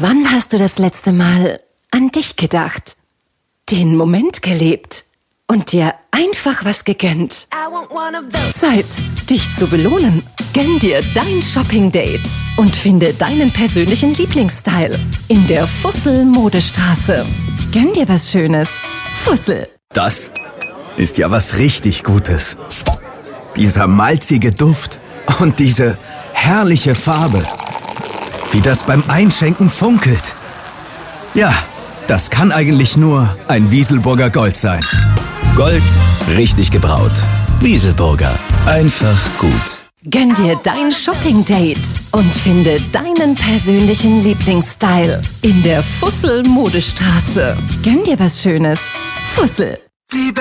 Wann hast du das letzte Mal an dich gedacht? Den Moment gelebt und dir einfach was gegönnt? Zeit, dich zu belohnen. Gönn dir dein Shopping-Date und finde deinen persönlichen Lieblingsstyle in der Fussel Modestraße. Gönn dir was Schönes. Fussel. Das ist ja was richtig Gutes. Dieser malzige Duft und diese herrliche Farbe. Wie das beim Einschenken funkelt. Ja, das kann eigentlich nur ein Wieselburger Gold sein. Gold, richtig gebraut. Wieselburger, einfach gut. Gönn dir dein Shopping-Date und finde deinen persönlichen Lieblingsstyle in der Fussel Modestraße. Gönn dir was Schönes. Fussel.